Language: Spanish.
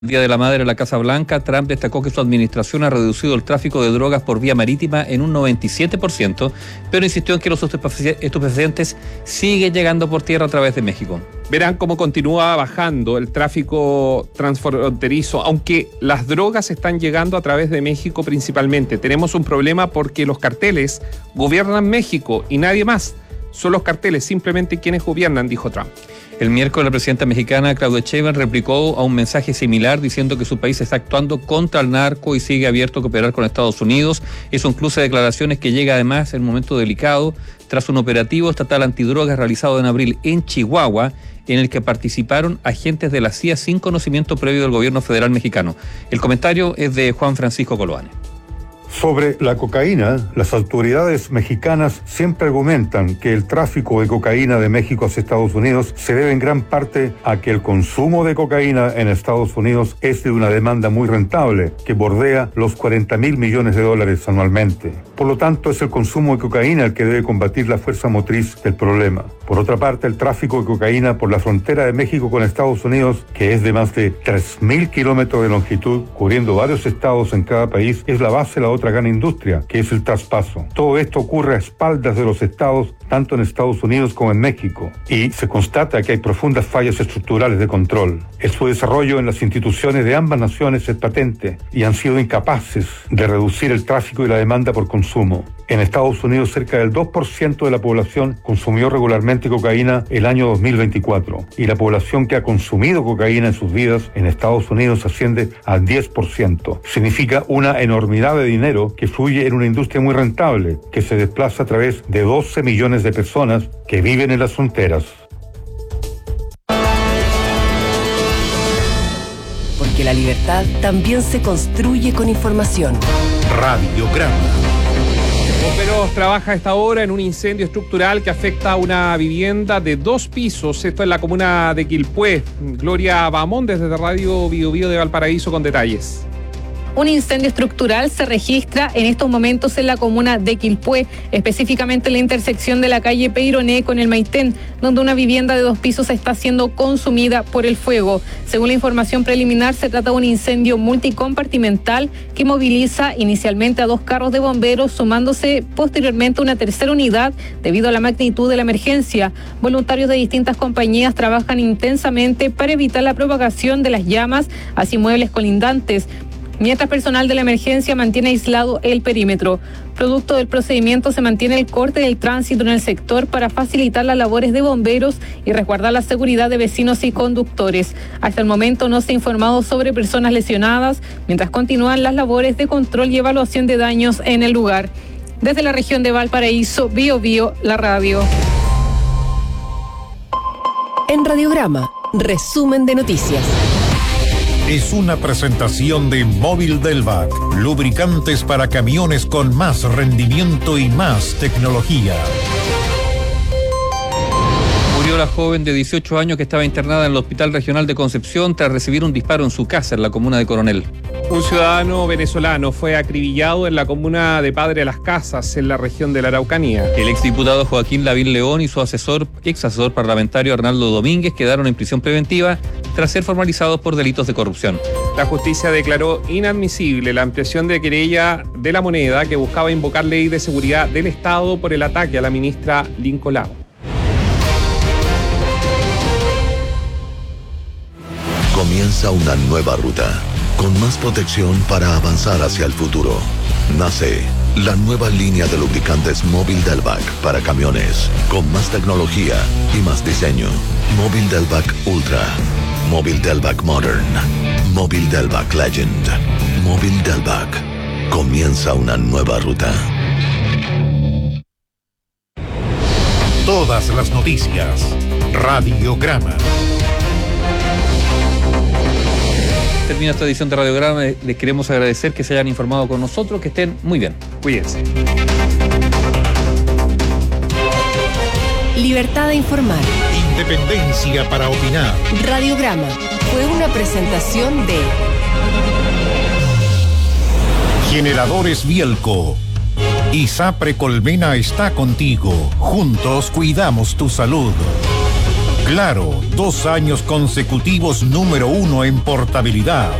Día de la Madre en la Casa Blanca, Trump destacó que su administración ha reducido el tráfico de drogas por vía marítima en un 97%, pero insistió en que los estupefacientes siguen llegando por tierra a través de México. Verán cómo continúa bajando el tráfico transfronterizo, aunque las drogas están llegando a través de México principalmente. Tenemos un problema porque los carteles gobiernan México y nadie más. Son los carteles simplemente quienes gobiernan, dijo Trump. El miércoles, la presidenta mexicana Claudia Sheinbaum replicó a un mensaje similar diciendo que su país está actuando contra el narco y sigue abierto a cooperar con Estados Unidos. Hizo un cruce de declaraciones que llega además en un momento delicado tras un operativo estatal antidrogas realizado en abril en Chihuahua, en el que participaron agentes de la CIA sin conocimiento previo del gobierno federal mexicano. El comentario es de Juan Francisco Coloane. Sobre la cocaína, las autoridades mexicanas siempre argumentan que el tráfico de cocaína de México hacia Estados Unidos se debe en gran parte a que el consumo de cocaína en Estados Unidos es de una demanda muy rentable, que bordea los $40,000 millones anualmente. Por lo tanto, es el consumo de cocaína el que debe combatir la fuerza motriz del problema. Por otra parte, el tráfico de cocaína por la frontera de México con Estados Unidos, que es de más de 3,000 kilómetros de longitud, cubriendo varios estados en cada país, es la base de la otra gran industria, que es el traspaso. Todo esto ocurre a espaldas de los estados, tanto en Estados Unidos como en México, y se constata que hay profundas fallas estructurales de control. Su desarrollo en las instituciones de ambas naciones es patente y han sido incapaces de reducir el tráfico y la demanda por consumo. En Estados Unidos, cerca del 2% de la población consumió regularmente cocaína el año 2024, y la población que ha consumido cocaína en sus vidas en Estados Unidos asciende al 10%. Significa una enormidad de dinero que fluye en una industria muy rentable, que se desplaza a través de 12 millones de personas que viven en las fronteras. Porque la libertad también se construye con información. Radiograma. Bomberos trabaja a esta hora en un incendio estructural que afecta a una vivienda de 2 pisos. Esto en la comuna de Quilpué. Gloria Bamón desde Radio Bio Bio de Valparaíso con detalles. Un incendio estructural se registra en estos momentos en la comuna de Quilpué, específicamente en la intersección de la calle Peyroné con el Maitén, donde una vivienda de 2 pisos está siendo consumida por el fuego. Según la información preliminar, se trata de un incendio multicompartimental que moviliza inicialmente a 2 carros de bomberos, sumándose posteriormente una tercera unidad debido a la magnitud de la emergencia. Voluntarios de distintas compañías trabajan intensamente para evitar la propagación de las llamas hacia inmuebles colindantes, mientras personal de la emergencia mantiene aislado el perímetro. Producto del procedimiento se mantiene el corte del tránsito en el sector para facilitar las labores de bomberos y resguardar la seguridad de vecinos y conductores. Hasta el momento no se ha informado sobre personas lesionadas, mientras continúan las labores de control y evaluación de daños en el lugar. Desde la región de Valparaíso, Bio Bio, la radio. En Radiograma, resumen de noticias. Es una presentación de Móvil Delvac, lubricantes para camiones con más rendimiento y más tecnología. Murió la joven de 18 años que estaba internada en el Hospital Regional de Concepción tras recibir un disparo en su casa en la comuna de Coronel. Un ciudadano venezolano fue acribillado en la comuna de Padre Las Casas, en la región de la Araucanía. El exdiputado Joaquín Lavín León y su ex asesor parlamentario Arnaldo Domínguez quedaron en prisión preventiva tras ser formalizados por delitos de corrupción. La justicia declaró inadmisible la ampliación de querella de La Moneda que buscaba invocar ley de seguridad del Estado por el ataque a la ministra Lincoln Lao. Comienza una nueva ruta, con más protección para avanzar hacia el futuro. Nace la nueva línea de lubricantes Móvil Delvac para camiones, con más tecnología y más diseño. Móvil Delvac Ultra, Móvil Delvac Modern, Móvil Delvac Legend, Móvil Delvac. Comienza una nueva ruta. Todas las noticias. Radiograma. Termina esta edición de Radiograma. Les queremos agradecer que se hayan informado con nosotros, que estén muy bien. Cuídense. Libertad de informar. Independencia para opinar. Radiograma fue una presentación de Generadores Bielco. ISAPRE Colmena está contigo. Juntos cuidamos tu salud. Claro, 2 años consecutivos número 1 en portabilidad.